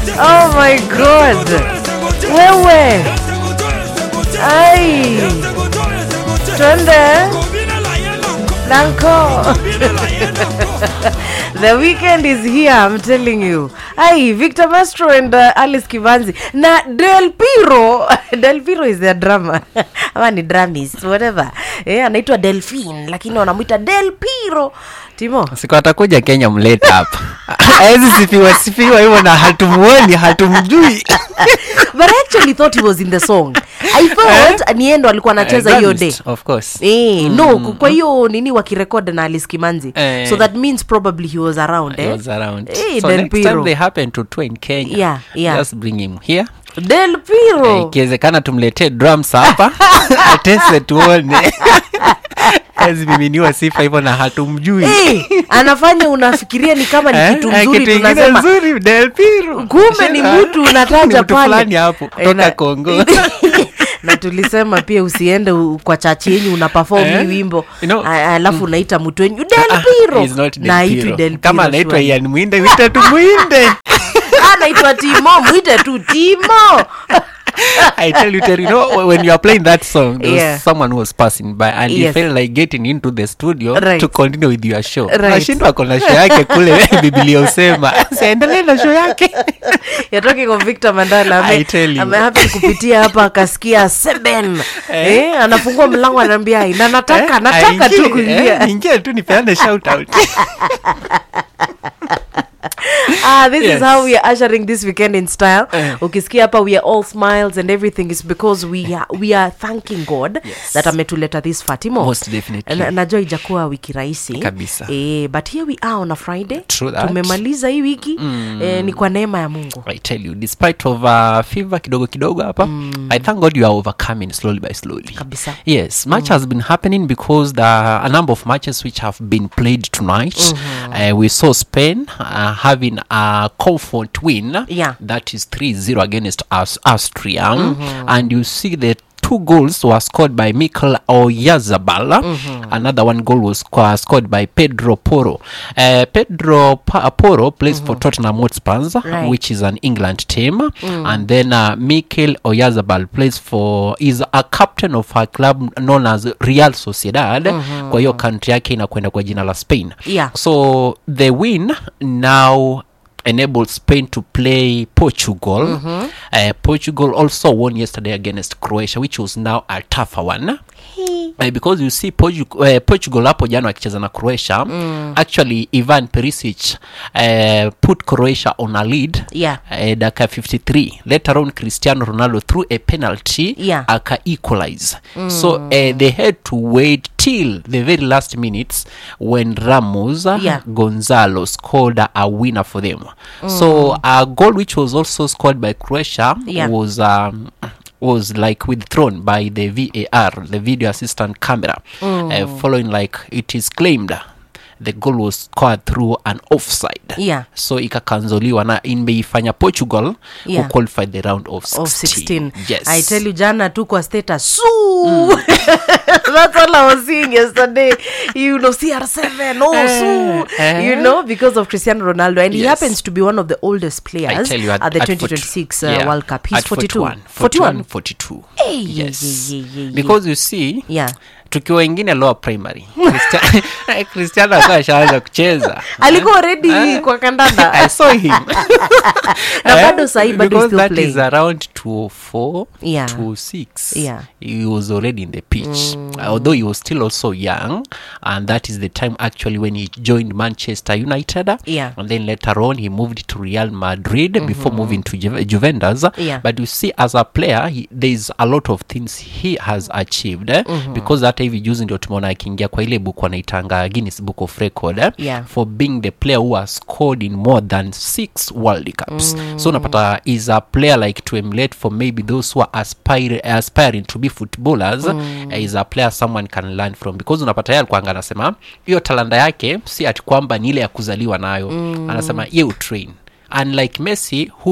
Oh my god. Wewe. Ai. Twende. Nanko. The weekend is here, I'm telling you. Ai, Victor Mastro and Alice Kivanzi. Na Del Piro. Del Piro is their drummer. Ama ni drummist, whatever. Anaitwa Delphine, lakini wanamuita Del Piro. Timo. Siku atakuja Kenya mlete hapa. Haezi sifiwa hivyo na hatumjui. But I actually thought he was in the song. I thought niendo alikuwa anacheza hiyo day. Of course. No, kwa hiyo nini wakirecord na Alice Kimanzi. So that means probably he was around. He was around. So Del next Piro. Time they happen to tour in Kenya. Yeah. Just bring him here. Del Piro. Ikiwezekana tumletee drums hapa. Atese tuone. Azimiminiwa sifa hivyo na hatumjui. Anafanya unafikiria ni kama ni kitu mzuri tunasema. Kitu mzuri Del Piro. Kumbe ni mtu unataja pale. Fulani hapo kutoka Kongo. Na tulisema pia usiende kwa chachi yenyu una perform hii wimbo. Alafu unaita mtu wenyu Del Piro. Na itu Del Piro. Kama anaitwa Ian Mwinde, wita tu Mwinde. Anaitwa Timo, mwite tu Timo. I tell you, Terry, when you are playing that song, there was someone who was passing by and he felt like getting into the studio to continue with your show. Ashindwa kona show yake kule Biblia usema. Siendelee na show yake. You're talking of Victor Mandala. I tell you. Happy kupitia hapa akasikia Seben. Anafungua mlango ananiambia, "Na nataka tu kuingia." Ingia tu nipeane shout out. This is how we are ushering this weekend in style. Ukisikia hapa we are all smiles and everything is because we are thanking God that ametuleta this Fatimo. Most definitely. Najua ijakuwa wiki rahisi kabisa. But here we are on a Friday. Tumemaliza hii wiki. Ni kwa neema ya Mungu. I tell you, despite of fever kidogo hapa, I thank God you are overcoming slowly by slowly. Kabisa. Yes, much has been happening because a number of matches which have been played tonight. We saw Spain having a comfort win. That is 3-0 against Austria. And you see the 2 goals were scored by Mikel Oyarzabal. Another 1 goal was scored by Pedro Porro. Pedro Porro plays for Tottenham Hotspur, which is an England team. And then Mikel Oyarzabal is a captain of a club known as Real Sociedad. Kwa hiyo country yake inakwenda kwa jina la Spain. So the win now enabled Spain to play Portugal. Portugal also won yesterday against Croatia, which was now a tougher one. Because you see Portugal hapo jana wakicheza na Croatia, actually Ivan Perisic put Croatia on a lead. Dakika 53. Later on Cristiano Ronaldo threw a penalty, aka equalize. So they had to wait till the very last minutes when Ramos Gonzalo scored a winner for them. So a goal which was also scored by Croatia was like withdrawn by the VAR, the video assistant camera, following like it is claimed the goal was scored through an offside. So ikakanzoliwa na imeifanya Portugal who qualified the round of 16. Yes. I tell you jana tu kwa status. That's all I was seeing yesterday. You know, CR7 you know, because of Cristiano Ronaldo, and he happens to be one of the oldest players at the 2026 World Cup. He's 42. Yes. Because you see, tukiwa wengine lower primary, Cristiano akashaanza kucheza. Alikuwa already kwa kandanda. I saw him. Na bado sahi bado still playing. Because that is around 204 to 6. He was already in the pitch. Although he was still also young, and that is the time actually when he joined Manchester United. And then later on he moved to Real Madrid before moving to Juventus. But you see, as a player, there's a lot of things he has achieved. Because that hivi juzi ndio tumeona akiingia kwa ile book wanaitanga Guinness Book of Record for being the player who has scored in more than 6 World Cups. So unapata is a player like to emulate for maybe those who are aspiring to be footballers. Is a player someone can learn from, because unapata yeye alikuwa anasema hiyo talanta yake si ati kwamba ni ile ya kuzaliwa nayo. Anasema you train. Unlike Messi, who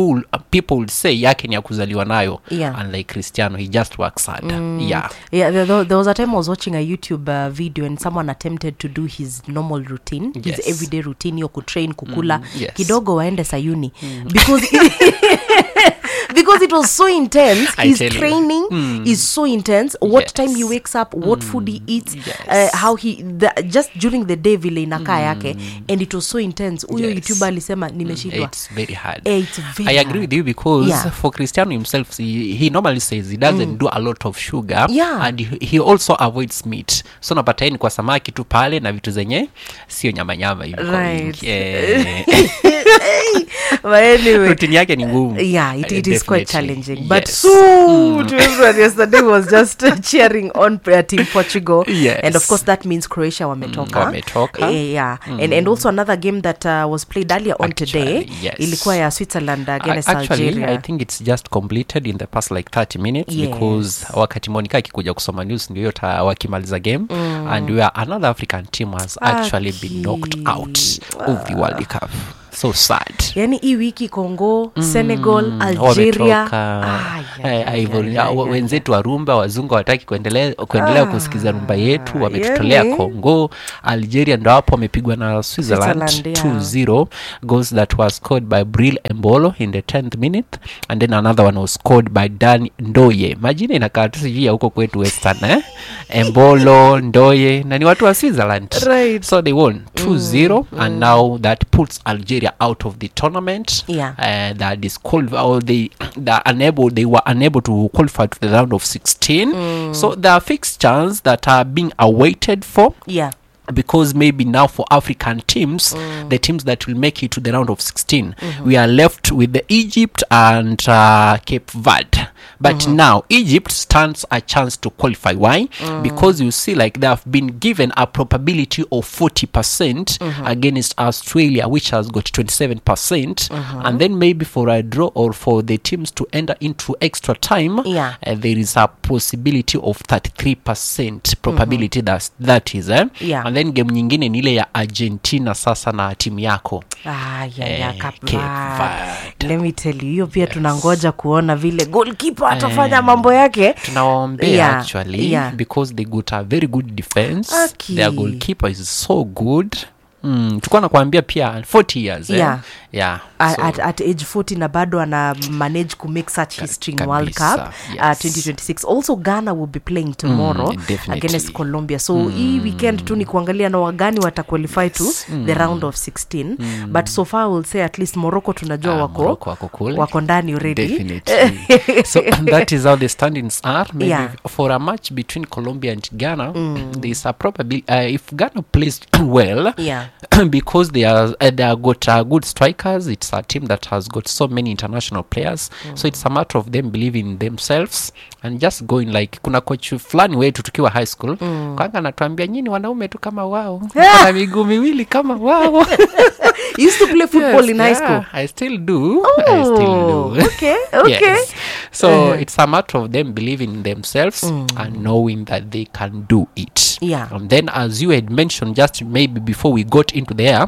people would say yake ni ya kuzaliwa nayo. Yeah. Unlike Cristiano, he just works hard. Yeah, there was a time I was watching a YouTube video and someone attempted to do his normal routine, Yes. his everyday routine, yo kutrain, kukula, Yes. kidogo waende sayuni, because because it was so intense. I His tell you. training is so intense. What Yes. time he wakes up, what food he eats, Yes. how he just during the day vile inakaa yake, and it was so intense. Huyo Yes. YouTuber alisema nimeshindwa. It's very hard. It's very I agree hard. with you because Yeah. for Cristiano himself, he normally says he doesn't do a lot of sugar. Yeah. And he also avoids meat. So napata yeye ni kwa samaki tu pale na vitu zenye sio nyama hivi kwa Right. wingi. Yeah. But anyway, Routine yake ni ngumu. yeah, it is quite Definitely. challenging. But Yes. to everyone yesterday was just cheering on Team Portugal. Yes. And of course that means Croatia wametoka. Wametoka. Yeah. And also another game that was played earlier on today. Actually, yes. Ilikuwa ya Switzerland against Actually, Algeria. I think it's just completed in the past like 30 minutes. Yes. Because wakati Monica akikuja kusoma news ndio yota wakimaliza game and where another African team has actually been knocked out of the World Cup. So sad. Yani hii wiki Congo, Senegal, Algeria. Wametoka. Wenzetu wa rumba wazungu wataki kuendelea kusikiza rumba yetu, wametutolea Congo. Algeria ndo hapo wamepigwa na Switzerland 2-0. Goals that was scored by Bril Embolo in the 10th minute and then another one was scored by Dan Ndoye. Majina inakaa tu sijui ya huko kwetu Western Embolo, Ndoye na ni watu wa Switzerland. Right. So they won 2-0 and now that puts Algeria out of the tournament. Yeah. That they were unable to qualify to the round of 16. So there are fixtures that are being awaited for. Yeah. Because maybe now for African teams, the teams that will make it to the round of 16, we are left with the Egypt and Cape Verde. But now Egypt stands a chance to qualify. Why? Because you see, like they have been given a probability of 40% against Australia, which has got 27%. And then maybe for a draw or for the teams to enter into extra time, there is a possibility of 33% probability that is. Yeah. And then game nyingine ni ile ya Argentina sasa na timu yako. Cape Verde. Let me tell you, hiyo pia tunangoja kuona vile goalkeeper atafanya mambo yake. Tunawaombea actually because they got a very good defense. Okay. Their goalkeeper is so good. Tukua nakuambia pia 40 years. At age 40 na bado ana manage to make such history in World Cup. 2026. Also Ghana will be playing tomorrow against Colombia. So hii weekend tu ni kuangalia na wagani wataqualify to the round of 16. But so far I will say at least Morocco tunajua wako ndani already. Definitely. So that is how the standings are. Maybe for a match between Colombia and Ghana, there is a probability if Ghana plays well, because they got good strikers. It's a team that has got so many international players. So it's a matter of them believing in themselves and just going like kuna coach fulani wetu tukiwa high school kwanga anatuambia nyinyi wanaume tu kama wao na miguu miwili kama wao. You used to play football in high school? I still do. Okay. Yes. So it's a matter of them believing in themselves and knowing that they can do it. And then as you had mentioned just maybe before we got into there,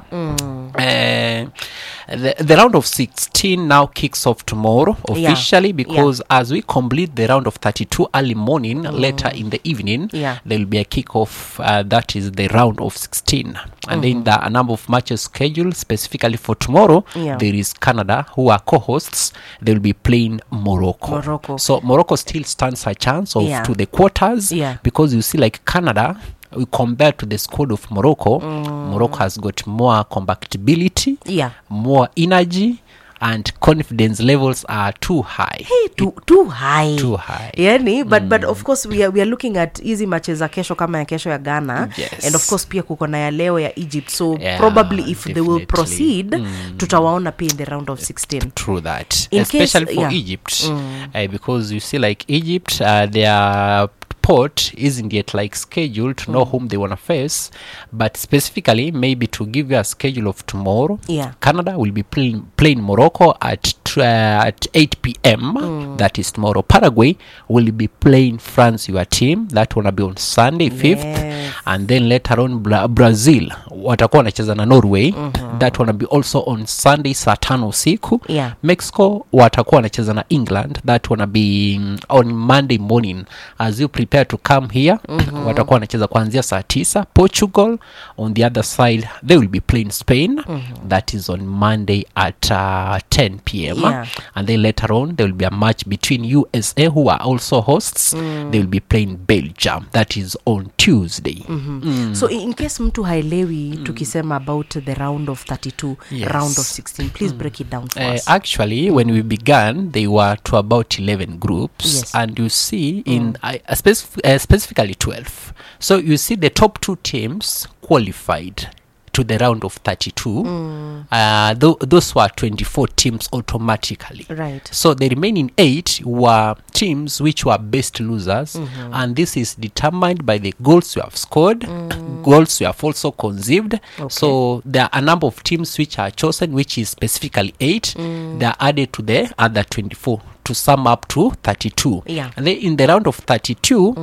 the round of 16 now kicks off tomorrow officially because as we complete the round of 32 early morning, later in the evening, there will be a kick-off that is the round of 16. And then there are a number of matches scheduled specifically for tomorrow. There is Canada, who are co-hosts. They will be playing Morocco. So Morocco still stands a chance of to the quarters because you see like Canada, we compare to the squad of Morocco, Morocco has got more compactability, more energy, and confidence levels are too high. Too high. Yani, but of course we are looking at easy matches za kesho kama ya kesho ya Ghana. And of course pia kuko na ya leo ya Egypt. So probably if they will proceed, tutawaona pia in the round of 16. True that. Especially for Egypt. Because you see like Egypt, their pot isn't yet like scheduled to know whom they want to face, but specifically maybe to give you a schedule of tomorrow, Canada will be playing Morocco at 8 p.m. That is tomorrow. Paraguay will be playing France, your team. That will be on Sunday 5th. and then later on Brazil watakuwa wanacheza na Norway. That wanna be also on Sunday saa 5 usiku. Mexico watakuwa wanacheza na England. That wanna be on Monday morning as you prepare to come here. Watakuwa wanacheza kuanzia saa 9. Portugal on the other side, they will be playing Spain. That is on Monday at 10 p.m. And then later on there will be a match between USA, who are also hosts. They will be playing Belgium. That is on Tuesday. So in case mtu haelewi tukisema about the round of 32, round of 16, please break it down for us. Actually, when we began, they were to about 11 groups. And you see in specifically 12. So you see the top 2 teams qualified to the round of 32. Those were 24 teams automatically. Right. So the remaining 8 were teams which were best losers, and this is determined by the goals you have scored, goals you have also conceived. So there are a number of teams which are chosen, which is specifically 8. They are added to the other 24 to sum up to 32. And then in the round of 32,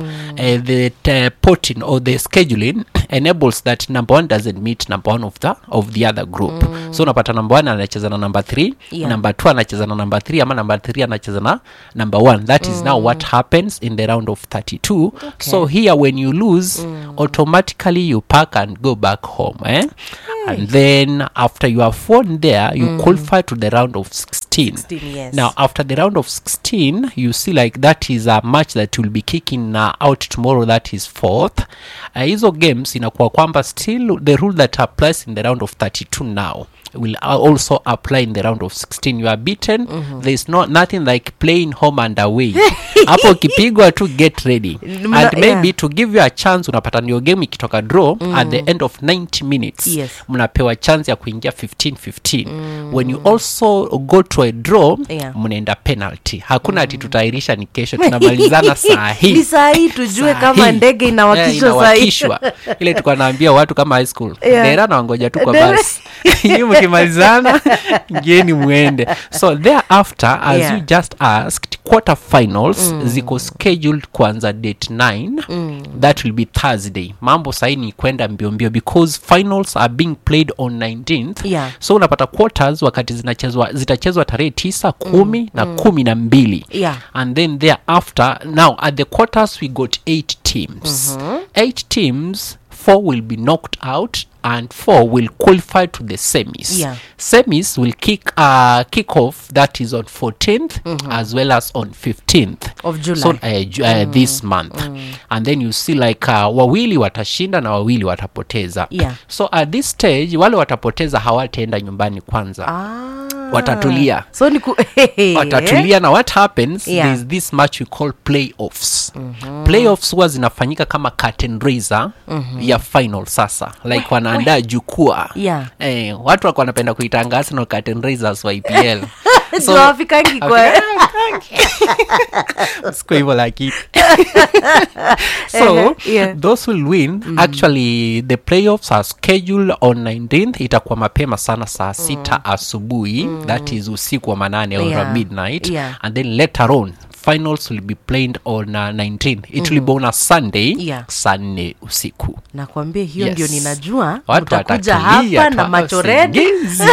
the potting or the scheduling enables that number 1 doesn't meet number 1 of the other group. So unapata number 1 anacheza na number 3, number 2 anacheza na number 3, ama number 3 anacheza na number 1. That is now what happens in the round of 32. So here when you lose, automatically you pack and go back home. And then after you have won there, you qualify to the round of 16. Now after the round of 16, you see like that is a match that will be kicking out tomorrow, that is 4th. Hizo games inakuwa kwamba still the rule that applies in the round of 32 now will also apply in the round of 16. You are beaten, there is nothing like playing home and away. Hapo kipigwa to get ready. And maybe to give you a chance, unapata ndio game ikitoka draw at the end of 90 minutes. Mnapewa chance ya kuingia 15-15. When you also go to a draw, mnaenda penalty. Hakuna ati tutairisha ni kesho, tunamalizana saa hii. Ni saa hii tujue kama ndege inawakishwa saa hii. Ile tulikuwa naambia watu kama high school. Dera na wangoja tu kwa basi. Mkimalizana ngeni muende. So thereafter, as you just asked, quarterfinals ziko scheduled kuanza date 9. That will be Thursday. Mambo sahi ni kwenda mbio mbio because finals are being played on 19th. So unapata quarters wakati zitachezwa tarehe 9, 10 na 12. And then thereafter, now at the quarters we got 8 teams. 8 teams, 4 will be knocked out and 4 will qualify to the semis. Semis will kick off, that is on 14th as well as on 15th of July. So this month. And then you see like wawili watashinda na wawili watapoteza. So at this stage wale watapoteza hawataenda nyumbani kwanza. Watatulia. So watatulia na what happens, there is this match we call playoffs. Playoffs huwa zinafanyika kama curtain raiser ya final sasa. Like wanaandaa jukwaa. Watu wako wanapenda kuitanga Arsenal curtain raisers wa EPL. So wafikangi kwa siko hivyo like so those will win. Actually the playoffs are scheduled on 19th. Itakuwa mapema sana saa 6 asubuhi. That is usiku wa manane or midnight. And then later on finals will be played on 19th. It will be on a Sunday, Sunday usiku. Nakwambia hiyo ndio ninajua utakuja hapa na macho red.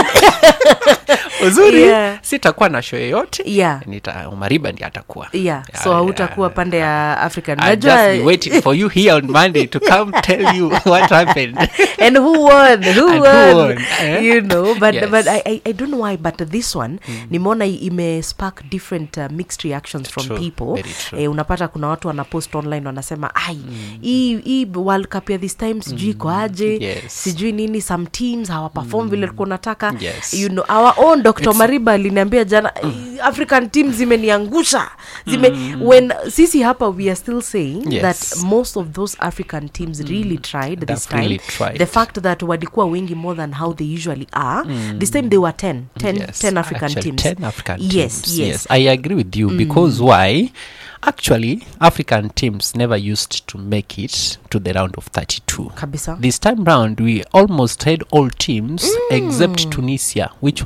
Uzuri sitakuwa na show yote. Umariba ndiye atakuwa. So hautakuwa pande ya African. Najua just be waiting for you here on Monday to come tell you what happened and who won. You know, but I don't know why, but this one nimeona ime spark different mixed reactions from people. Unapata kuna watu wanapost online wanasema hii World Cup ya this time sijui kwa aje, sijui nini, some teams hawa perform vile tulikuwa nataka. You know, our own Dr. Mariba aliniambia jana African teams zimeniangusha. When sisi hapa we are still saying that most of those African teams really tried this time. Really tried. The fact that walikuwa wengi more than how they usually are. This time they were 10 African teams. 10 African teams. Yes, I agree with you because why? Actually, African teams never used to make it to the round of 32. Kabisa. This time round, we almost had all teams except Tunisia, which was knocked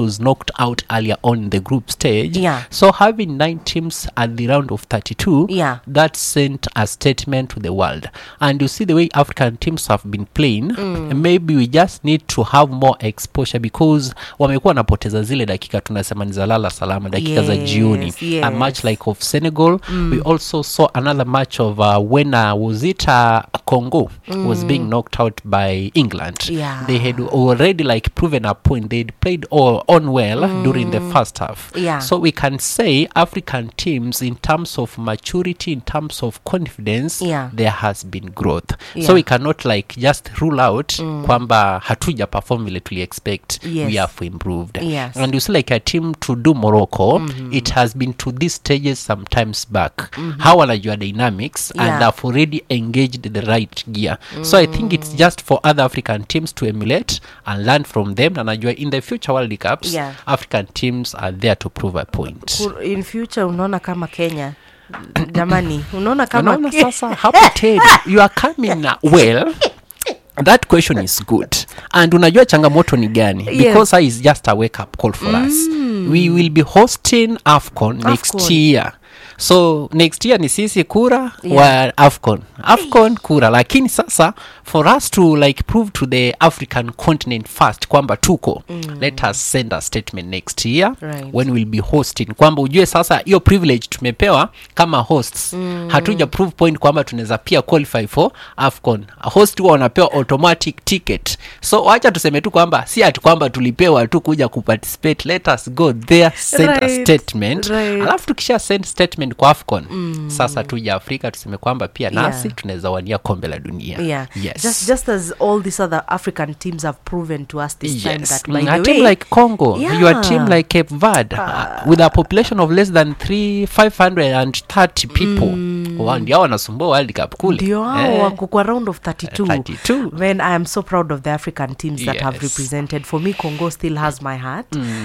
knocked out earlier on in the group stage. Yeah. So having 9 teams at the round of 32, Yeah. that sent a statement to the world. And you see the way African teams have been playing, maybe we just need to have more exposure, because wamekuwa napoteza zile dakika tunasema ni za lala salama, dakika za jioni. Yes. A match like of Senegal. We also saw another match of when was it Congo was being knocked out by England. Yeah. They had already like proven a point. They'd played on well during the first half. Yeah. So we can say African teams, in terms of maturity, in terms of confidence, Yeah. there has been growth. Yeah. So we cannot like just rule out kwamba hatuja perform vile tuli expect. Yes. We have improved. Yes. And you see like a team to do Morocco, it has been to these stages sometimes back. How wanajua dynamics and Yeah. have already engaged the right gear. So I think it's just for other African teams to emulate and learn from them. And najua in the future World Cups, Yeah. African teams are there to prove a point. In future unaona kama Kenya jamani, unaona kama Unaona sasa hapo Ted, you are coming well. That question is good. And unajua changamoto ni gani? Yes. Because it's just a wake up call for us. We will be hosting AFCON next year. So next year ni sisi kura wa AFCON kura, lakini sasa for us to like prove to the African continent first kwamba tuko, let us send a statement next year when we'll be hosting, kwamba ujue sasa hiyo privilege tumepewa kama hosts. Hatuja prove point kwamba tunaweza pia qualify for AFCON. A host huwa wanapewa automatic ticket. So acha tuseme tu kwamba si ati kwamba tulipewa tu kuja kuparticipate. Let us go there, send a statement. Alafu tukisha send statement kwa AFCON, sasa tuja Afrika tuseme kwamba pia nasi tunaweza wania kombe la dunia. Yes. Just as all these other African teams have proven to us this time that by the way, a team like Congo, your team like Cape Verde, with a population of less than 530 people, ndio wanasumbua World Cup kule. Ndio wako kwa round of 32. When I am so proud of the African teams that have represented. For me, Congo still has my heart.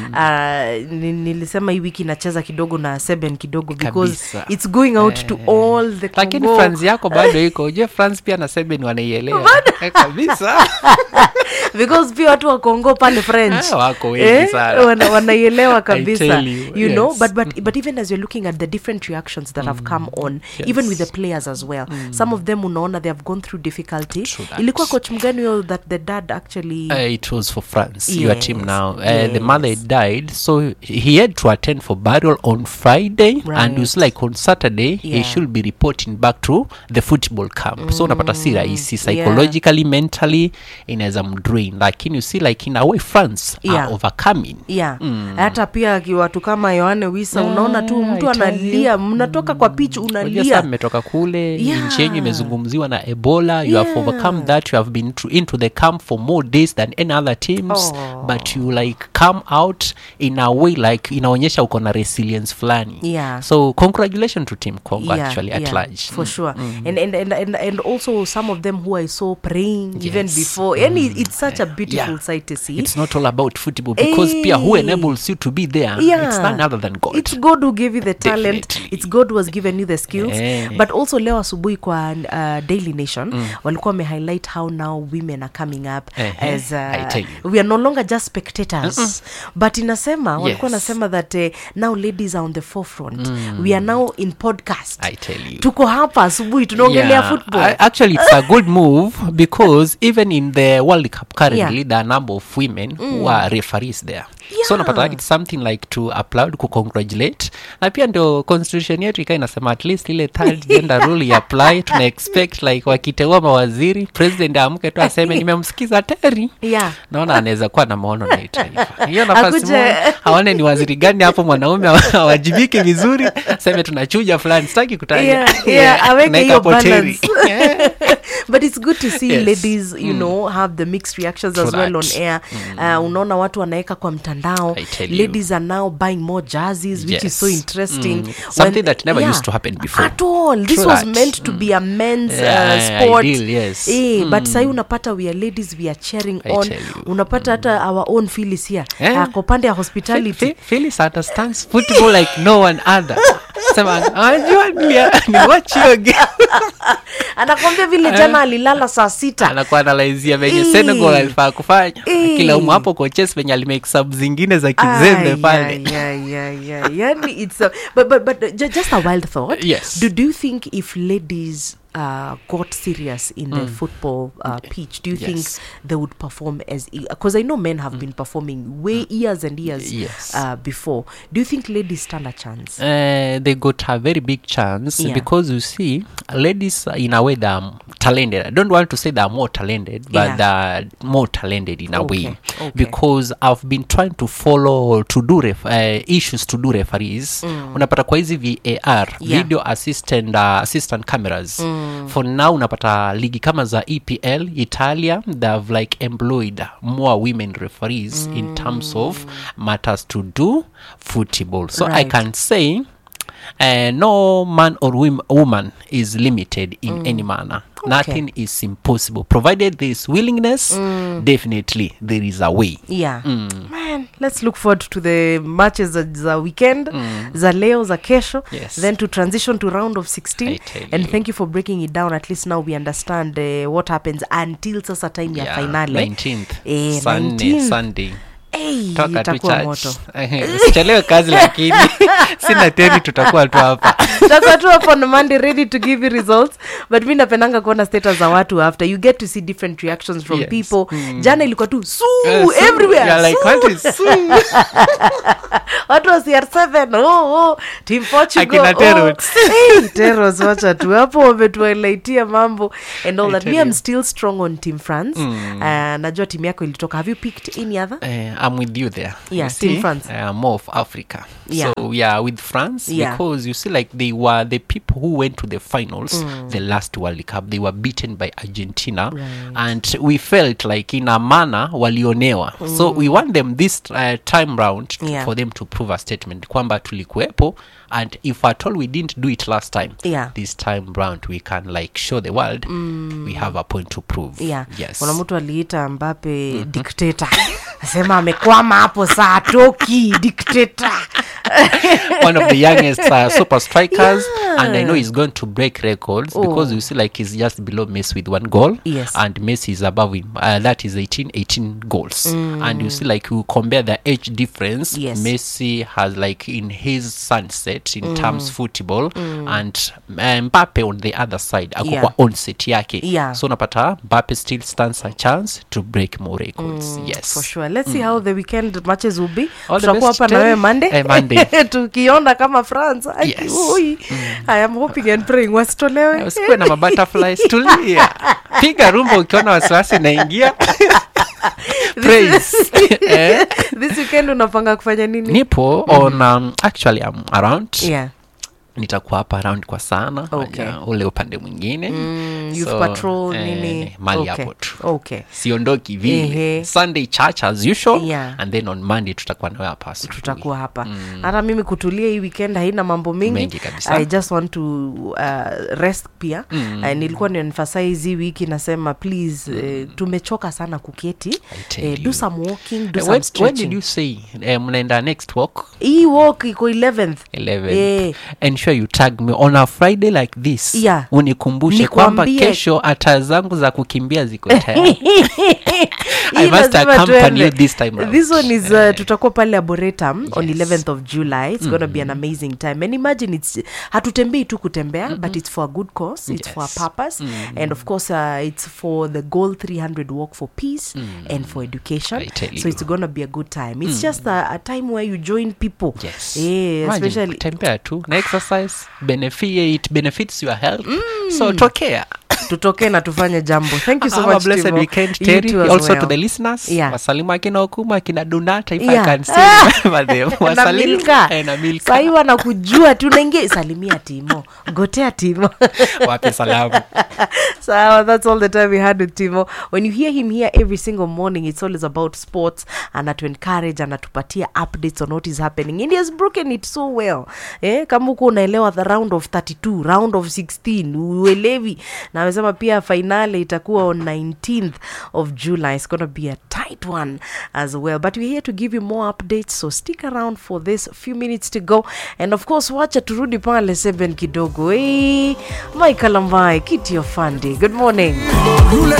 Nilisema hii wiki nacheza kidogo na 7 kidogo because it's going out to all the Congo. Lakini France yako bado iko. Je, France pia na 7 wanaielewa kabisa. Because pia watu wa Congo pale French wako wengi sana. Wanaielewa kabisa. You know, yes. but even as you're looking at the different reactions that have come on, even with the players as well. Some of them unaona they have gone through difficulty. Ilikuwa coach mgani huyo that the dad actually it was for France, your team now. The mother died, so he had to attend for burial on Friday, and it was like on Saturday he should be reporting back to the football camp. So unapata si rahisi psychologically, mentally inaweza mdrain, lakini you see like in a way France are overcoming. Hata pia watu kama Yohane Wissa unaona tu mtu analia, mnatoka kwa pitch unalia. Sasa mmetoka kule, nchi yenu imezungumziwa na Ebola, you have overcome that, you have been into the camp for more days than any other teams, but you like come out in a way like inaonyesha uko na resilience fulani. So congratulations to Team Congo actually at large. For sure. And also some of them who I saw praying even before. And it's such a beautiful sight to see. It's not all about football, because pia who enables you to be there, it's none other than God. It's God who gave you the talent. Definitely. It's God who has given you the skills. But also leo asubuhi kwa Daily Nation walikuwa highlight how now women are coming up as we are no longer just spectators. But inasema walikuwa nasema that now ladies are on the forefront. We are now in podcast. I tell you. Tuko hapa asubuhi tunaongelea football. Actually it's a good move, because even in the World Cup currently there are a number of women who are referees there. So napata it's something like to applaud, ku congratulate. Na pia ndio constitution yetu inasema at least ile third gender rule ya apply. Tuna expect like wakiteua mawaziri, president amke tu aseme nimemsikiza Terry. Naona anaweza kuwa na maono na taifa. Hiyo nafasi haone ni waziri gani hapo mwanaume awajibike vizuri, sema tunachuja fulani, sitaki kutaja. Aweke hiyo balance. But it's good to see ladies, you know, have the mixed reactions as well on air. Unaona watu wanaeka kwa mtandao. Ladies are now buying more jerseys, which is so interesting. Something that never used to happen before. At all. This was meant to be a men's sport. Ideal, but sai unapata we are ladies, we are cheering on. Unapata hata our own Phyllis here. Kwa pande ya hospitality. Phyllis understands football like no one other. Sema, ni watch you again. anakwambia vile jana alilala saa 6 anakuwa analyzia venye Senegal alifaa kufanya kila hapo coaches venye alimake sub zingine za kizembe pale. Yani it's but just a wild thought. Yes. Do you think if ladies got serious in the football pitch, do you think they would perform as, because I know men have been performing way years and years before. Do you think ladies stand a chance? They got a very big chance because you see ladies in a way they're talented. I don't want to say they're more talented, but they're more talented in a way because I've been trying to follow to do issues to do referees. Unapata kwa hizi VAR, video assistant cameras. For now unapata ligi kama za EPL Italia, they have like employed more women referees in terms of matters to do football. So I can say no man or woman is limited in any manner. Nothing is impossible provided there is willingness. Definitely there is a way. Man, let's look forward to the matches za weekend, za leo, za kesho, then to transition to round of 16. And thank you for breaking it down. At least now we understand what happens until sasa time ya finale 19th Sunday. Itakuwa moto. Sichelewe kazi lakini sina teni tutakuwa tu hapa. Tutakuwa tu hapa on Monday ready to give you results. But mimi napendanga kuona status za watu after. You get to see different reactions from people. Jana ilikuwa tu everywhere. Yeah, like what is watu wa CR7 Team Portugal. Teros wacha tu hapo wametuelaitia mambo and all that. Me I'm still strong on Team France. Najua timu yako ilitoka. Have you picked any other? I'm with you there. Yeah, Team France. More of Africa. So with France because you see like they were the people who went to the finals the last World Cup. They were beaten by Argentina and we felt like in a manner walionewa. So we want them this time round for them to prove a statement kwamba tulikuepo, and if at all we didn't do it last time, this time round we can like show the world we have a point to prove. Yes. Kuna mtu aliita Mbappe dictator. Asema amekwama hapo saa toki dictator. One of the youngest super strikers, and I know he's going to break records because you see like he's just below Messi with 1 goal, and Messi is above him. That is 18 goals. And you see like you compare the age difference, Messi has like in his sunset in terms football, and Mbappe on the other side akukwa onset yake. So unapata Mbappe still stands a chance to break more records. Yes, for sure. Let's see how the weekend matches will be. Tutakuwa hapa na wewe Monday. Tukiona kama France. I am hoping and praying wasitolewe. Usikue na butterflies, tulia. Piga rumba ukiona wasiwasi naingia. Praise. This weekend unapanga kufanya nini? Nipo on actually I'm around. Nitakuwa hapa around kwa sana ule upande mwingine. Youth patrol nini mali hapo tu. Siondoki vile. Sunday church as usual, and then on Monday tutakuwa na hapa. Tutakuwa hapa. Hata mimi kutulia hii weekend haina mambo mengi. I just want to rest pia. Nilikuwa ni emphasize hii wiki nasema please tumechoka sana kuketi. Do some walking, do some stretching. When did you say mnaenda next walk? Hii walk iko 11th. And sure you tag me on a Friday like this. Unikumbushe kwamba kesho ata zangu za kukimbia ziko tayari. I must accompany you this time around. This one is tutakuwa pale Arboretum on 11th of July. It's going to be an amazing time. And imagine it's hatutembei tu kutembea, but it's for a good cause. It's for a purpose. And of course it's for the goal 300 walk for peace and for education. So it's going to be a good time. It's just a time where you join people. Especially kutembea tu na exercise benefits your health. So tokea tutoke na tufanye jambo. Thank you so much, blessed Timo. Weekend, Terry. Also to the listeners, wasalimu akina Okuma, akina Donata, if I can say wasalimu na Milka. Sai wanakujua tunaingia salimia Timo. Gotea Timo. Wape salamu. So that's all the time we had with Timo. When you hear him here every single morning, it's always about sports and to encourage and to patia updates on what is happening. And he has broken it so well. Kama uko unaelewa the round of 32, round of 16, uelewi. Na amesema pia finale itakuwa on 19th of July. It's going to be a tight one as well. But we're here to give you more updates, so stick around for this few minutes to go. And of course, wacha turudi pale 7 kidogo. Michael Ambai, kiti of Afandi. Good morning.